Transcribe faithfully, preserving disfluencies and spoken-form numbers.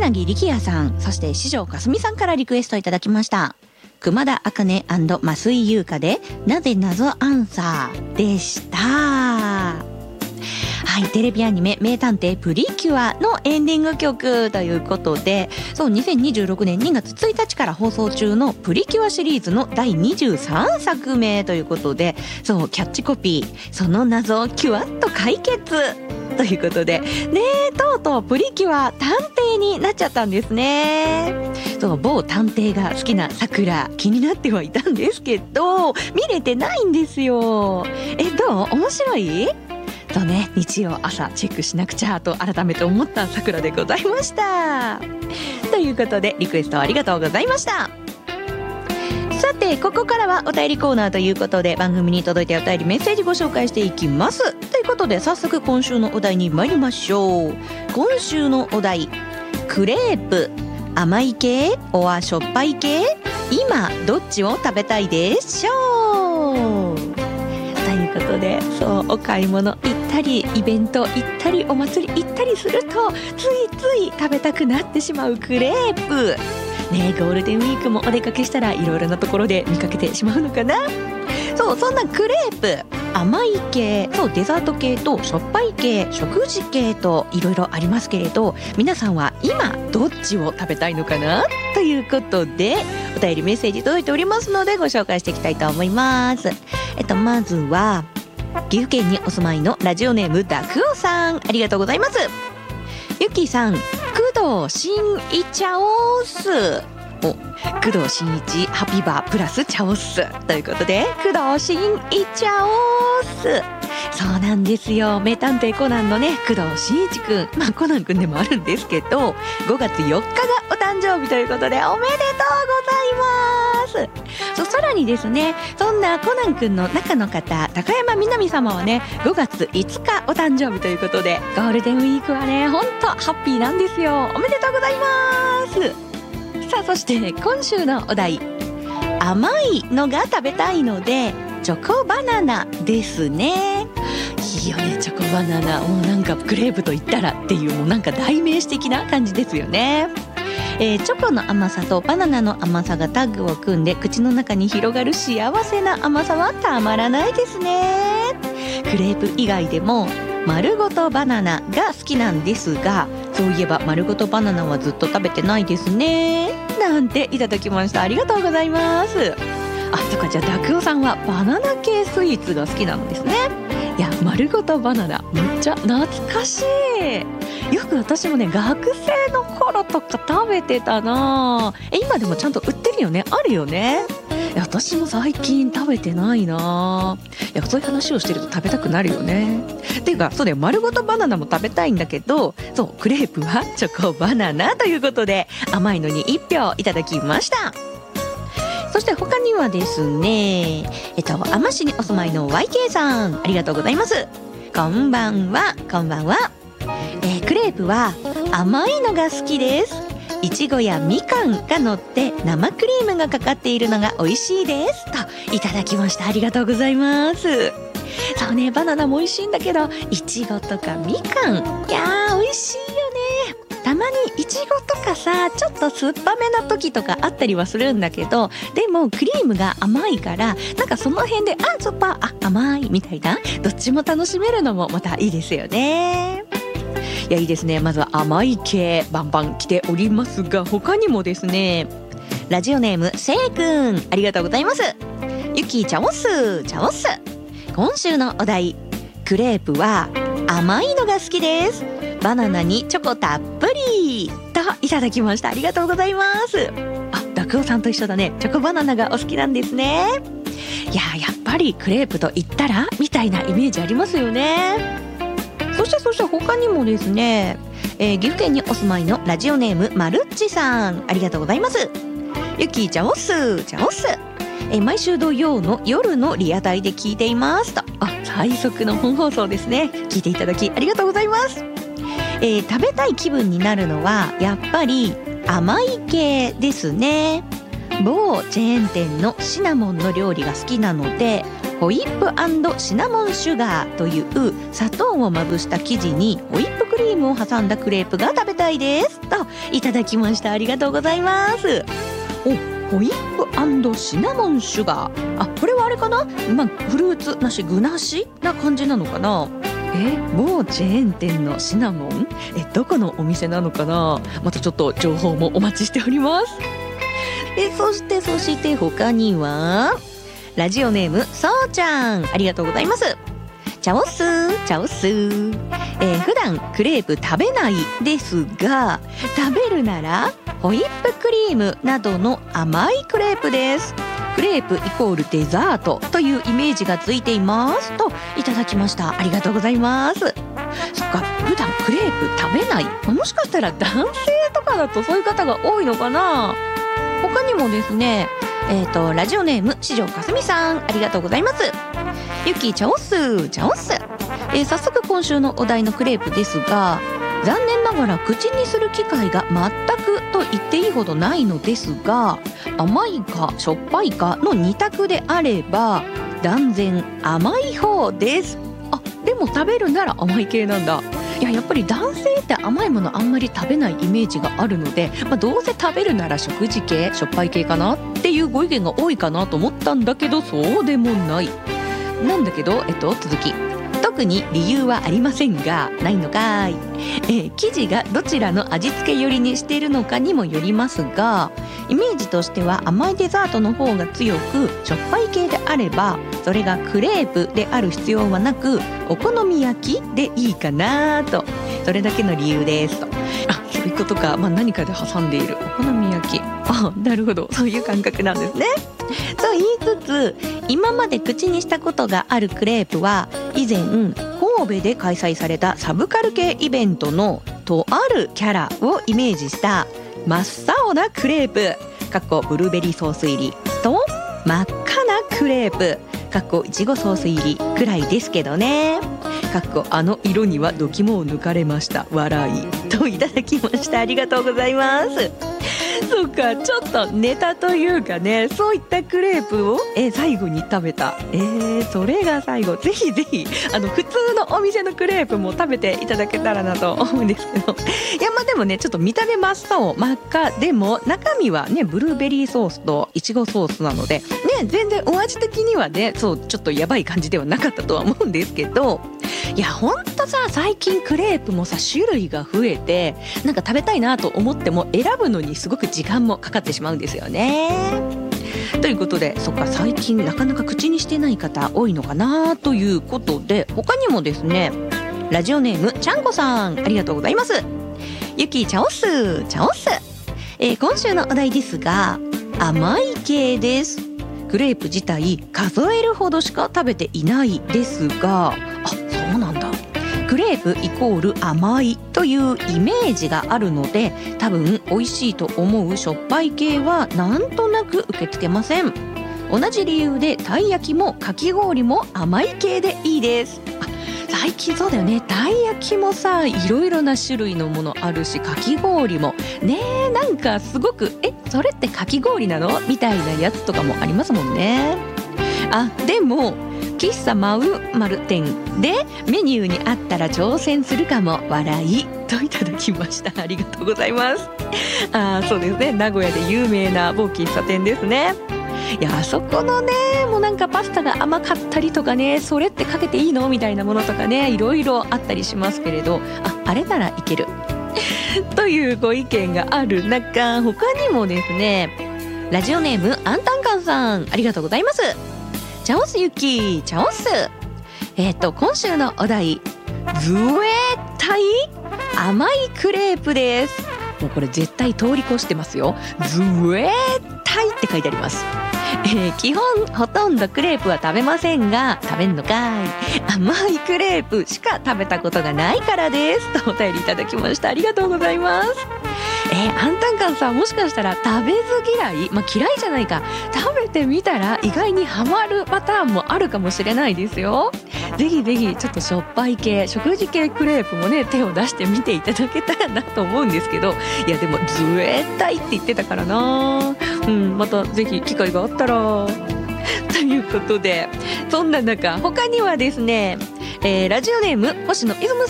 柳力也さん、そして四条かすみさんからリクエストいただきました。熊田茜&増井優香でなぜ謎アンサーでした。はい、テレビアニメ名探偵プリキュアのエンディング曲ということで、そうにせんにじゅうろくねんにがつついたちから放送中のプリキュアシリーズのだいにじゅうさんさくめということで、そうキャッチコピーその謎をキュアッと解決ということでね、とうとうプリキュア探偵になっちゃったんですね。そう某探偵が好きな桜気になってはいたんですけど見れてないんですよ。えどう面白いとね、日曜朝チェックしなくちゃと改めて思った桜でございました。ということでリクエストありがとうございました。さてここからはお便りコーナーということで、番組に届いてお便りメッセージご紹介していきます。ということで早速今週のお題に参りましょう。今週のお題、クレープ甘い系おはしょっぱい系、今どっちを食べたいでしょう。ということで、そうお買い物行ったりイベント行ったりお祭り行ったりするとついつい食べたくなってしまうクレープね。ゴールデンウィークもお出かけしたらいろいろなところで見かけてしまうのかな。そうそんなクレープ甘い系、そうデザート系としょっぱい系、食事系といろいろありますけれど、皆さんは今どっちを食べたいのかなということで、お便りメッセージ届いておりますのでご紹介していきたいと思います。えっとまずは岐阜県にお住まいのラジオネームダクオさん、ありがとうございます。ゆきさん、工藤新一チャオス、お工藤新一ハピバプラスチャオスということで、工藤新一チャオス、そうなんですよ。名探偵コナンのね工藤新一くん、まあコナンくんでもあるんですけど、ごがつよっかがお誕生日ということでおめでとうございます。そうさらにですね、そんなコナンくんの中の方、高山みなみ様はねごがついつかお誕生日ということで、ゴールデンウィークはねほんとハッピーなんですよ。おめでとうございます。さあそして今週のお題、甘いのが食べたいのでチョコバナナですね。いいよねチョコバナナ、もうなんかクレープと言ったらっていう、もうなんか代名詞的な感じですよね。えー、チョコの甘さとバナナの甘さがタッグを組んで口の中に広がる幸せな甘さはたまらないですね。クレープ以外でも丸ごとバナナが好きなんですが、そういえば丸ごとバナナはずっと食べてないですねなんていただきました。ありがとうございます。あ、そっか、じゃあダクオさんはバナナ系スイーツが好きなんですね。いや丸ごとバナナめっちゃ懐かしい。よく私もね学生の頃とか食べてたな。え今でもちゃんと売ってるよね、あるよね。いや私も最近食べてないな。いやそういう話をしてると食べたくなるよね。っていうかそうだよ、丸ごとバナナも食べたいんだけど、そうクレープはチョコバナナということで甘いのにいっぴょういただきました。そして他にはですね、えっと海士にお住まいの ワイケー さん、ありがとうございます。こんばんは。こんばんは。えー、クレープは甘いのが好きです。いちごやみかんが乗って生クリームがかかっているのが美味しいですといただきました。ありがとうございます。そうね、バナナも美味しいんだけどいちごとかみかん、いやー美味しいよね。たまにいちごとかさちょっと酸っぱめな時とかあったりはするんだけど、でもクリームが甘いからなんかその辺であ酸っぱあ甘いみたいな、どっちも楽しめるのもまたいいですよね。いやいいですね。まずは甘い系バンバン来ておりますが、他にもですね、ラジオネームせいくん、ありがとうございます。ゆきちゃおすちゃおす。今週のお題、クレープは甘いのが好きです。バナナにチョコたっぷりといただきました。ありがとうございます。あ、ダクオさんと一緒だね。チョコバナナがお好きなんですね。いややっぱりクレープと言ったらみたいなイメージありますよね。そしてそして他にもですね、えー、岐阜県にお住まいのラジオネームまるっちさん、ありがとうございます。ゆきちゃおすちゃおす。えー、毎週土曜の夜のリアタイで聞いていますと。あ、最速の本放送ですね。聞いていただきありがとうございます。えー、食べたい気分になるのはやっぱり甘い系ですね。某チェーン店のシナモンの料理が好きなので、ホイップ&シナモンシュガーという砂糖をまぶした生地にホイップクリームを挟んだクレープが食べたいですといただきました。ありがとうございます。お、ホイップ&シナモンシュガー、あ、これはあれかな、まあ、フルーツなし具なしな感じなのかな。え、某チェーン店のシナモン、え、どこのお店なのかな。またちょっと情報もお待ちしております。え、そしてそして他にはラジオネームそうちゃん、ありがとうございます。チャオスーチャオスー、えー、普段クレープ食べないですが、食べるならホイップクリームなどの甘いクレープです。クレープイコールデザートというイメージがついていますといただきました。ありがとうございます。そっか、普段クレープ食べない、もしかしたら男性とかだとそういう方が多いのかな。他にもですね、えーと、ラジオネーム四条かすみさん、ありがとうございます。ゆきチャオスチャオス、えー、早速今週のお題のクレープですが、残念ながら口にする機会が全くと言っていいほどないのですが、甘いかしょっぱいかのに択であれば断然甘い方です。あ、でも食べるなら甘い系なんだ。いや、やっぱり男性って甘いものあんまり食べないイメージがあるので、まあ、どうせ食べるなら食事系しょっぱい系かなっていうご意見が多いかなと思ったんだけど、そうでもないなんだけど、えっと続き、特に理由はありませんが、ないのかい、えー、生地がどちらの味付け寄りにしているのかにもよりますが、イメージとしては甘いデザートの方が強く、しょっぱい系であればそれがクレープである必要はなく、お好み焼きでいいかなと、それだけの理由ですと。あ、そういうことか、まあ、何かで挟んでいるお好み焼き、あ、なるほど、そういう感覚なんですね。と言いつつ、今まで口にしたことがあるクレープは、以前神戸で開催されたサブカル系イベントのとあるキャラをイメージした真っ青なクレープかっこブルーベリーソース入りと、真っ赤なクレープかっこいちごソース入りくらいですけどね、かっこあの色には度肝を抜かれました笑いといただきました。ありがとうございます。そうか、ちょっとネタというかね、そういったクレープをえ最後に食べた、えー、それが最後、ぜひぜひあの普通のお店のクレープも食べていただけたらなと思うんですけど、いや、まあでもね、ちょっと見た目真っ青真っ赤でも中身はねブルーベリーソースといちごソースなのでね、全然お味的にはね、そうちょっとやばい感じではなかったとは思うんですけど、いやほんとさ、最近クレープもさ種類が増えて、なんか食べたいなと思っても選ぶのにすごく時間もかかってしまうんですよね。ということで、そっか、最近なかなか口にしてない方多いのかなということで、他にもですね、ラジオネームちゃんこさん、ありがとうございます。ゆきチャオスチャオス、えー、今週のお題ですが、甘い系です。クレープ自体数えるほどしか食べていないですが、あ、そうなんだ、クレープイコール甘いというイメージがあるので、多分美味しいと思うしょっぱい系はなんとなく受け付けません。同じ理由でたい焼きもかき氷も甘い系でいいです。あ、最近そうだよね、たい焼きもさ、いろいろな種類のものあるし、かき氷もね、なんかすごくえそれってかき氷なのみたいなやつとかもありますもんね。あ、でも喫茶マウマル店でメニューにあったら挑戦するかも笑いといただきました。ありがとうございます。あ、そうですね、名古屋で有名な某喫茶店ですね。いや、あそこのね、もうなんかパスタが甘かったりとかね、それってかけていいのみたいなものとかね、いろいろあったりしますけれど、あ、あれならいけるというご意見がある中、他にもですね、ラジオネームアンタンカンさん、ありがとうございます。チャオスゆきチャオス、えっと今週のお題、ずえたい甘いクレープです。もうこれ絶対通り越してますよ。ずえたいって書いてあります。えー、基本ほとんどクレープは食べませんが、食べんのかい、甘いクレープしか食べたことがないからですとお便りいただきました。ありがとうございます。えー、アンタンカンさん、もしかしたら食べず嫌い、まあ嫌いじゃないか、食べてみたら意外にハマるパターンもあるかもしれないですよ。ぜひぜひちょっとしょっぱい系、食事系クレープもね、手を出してみていただけたらなと思うんですけど、いやでもずえたいって言ってたからな、うん、またぜひ機会があったらということで、そんな中他にはですね、 えー、ラジオネーム星野イズム